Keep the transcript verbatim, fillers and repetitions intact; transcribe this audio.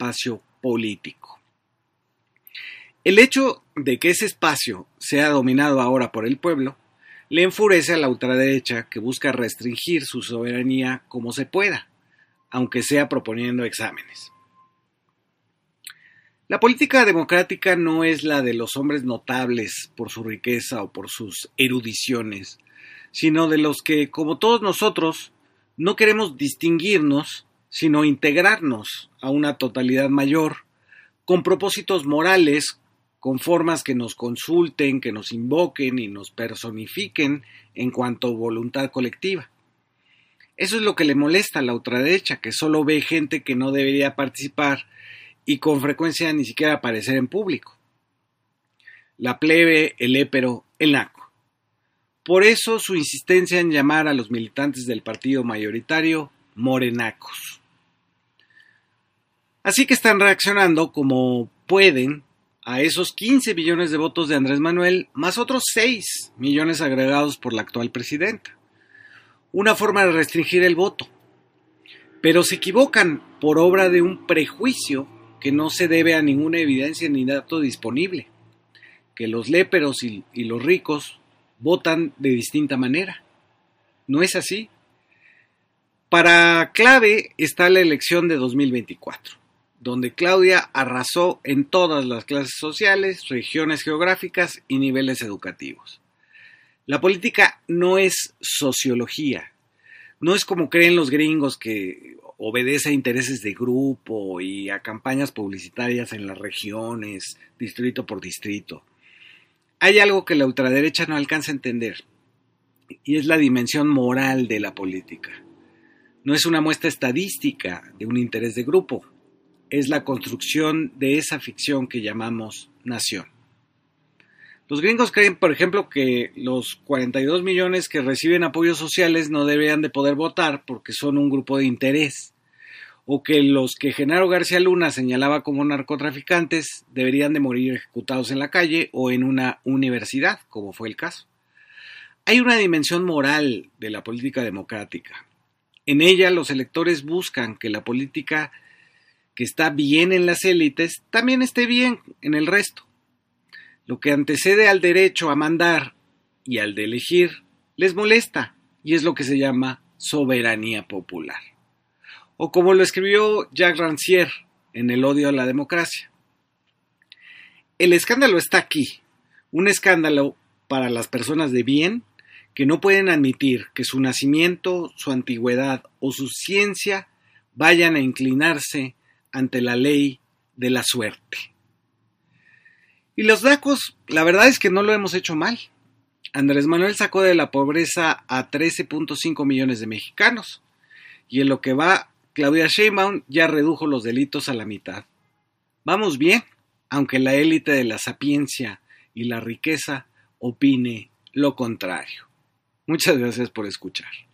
espacio político. El hecho de que ese espacio sea dominado ahora por el pueblo le enfurece a la ultraderecha, que busca restringir su soberanía como se pueda, aunque sea proponiendo exámenes. La política democrática no es la de los hombres notables por su riqueza o por sus erudiciones, sino de los que, como todos nosotros, no queremos distinguirnos, sino integrarnos a una totalidad mayor, con propósitos morales, con formas que nos consulten, que nos invoquen y nos personifiquen en cuanto a voluntad colectiva. Eso es lo que le molesta a la ultraderecha, que solo ve gente que no debería participar y con frecuencia ni siquiera aparecer en público. La plebe, el épero, el naco. Por eso su insistencia en llamar a los militantes del partido mayoritario morenacos. Así que están reaccionando como pueden a esos quince millones de votos de Andrés Manuel, más otros seis millones agregados por la actual presidenta. Una forma de restringir el voto. Pero se equivocan por obra de un prejuicio que no se debe a ninguna evidencia ni dato disponible. Que los léperos y, y los ricos votan de distinta manera. No es así. Para clave está la elección de dos mil veinticuatro. Donde Claudia arrasó en todas las clases sociales, regiones geográficas y niveles educativos. La política no es sociología, no es como creen los gringos que obedece a intereses de grupo y a campañas publicitarias en las regiones, distrito por distrito. Hay algo que la ultraderecha no alcanza a entender, y es la dimensión moral de la política. No es una muestra estadística de un interés de grupo, es la construcción de esa ficción que llamamos nación. Los gringos creen, por ejemplo, que los cuarenta y dos millones que reciben apoyos sociales no deberían de poder votar porque son un grupo de interés, o que los que Genaro García Luna señalaba como narcotraficantes deberían de morir ejecutados en la calle o en una universidad, como fue el caso. Hay una dimensión moral de la política democrática. En ella los electores buscan que la política que está bien en las élites, también esté bien en el resto. Lo que antecede al derecho a mandar y al de elegir les molesta, y es lo que se llama soberanía popular. O como lo escribió Jacques Rancière en El odio a la democracia. El escándalo está aquí, un escándalo para las personas de bien que no pueden admitir que su nacimiento, su antigüedad o su ciencia vayan a inclinarse ante la ley de la suerte. Y los nacos, la verdad es que no lo hemos hecho mal. Andrés Manuel sacó de la pobreza a trece punto cinco millones de mexicanos, y en lo que va, Claudia Sheinbaum ya redujo los delitos a la mitad. Vamos bien, aunque la élite de la sapiencia y la riqueza opine lo contrario. Muchas gracias por escuchar.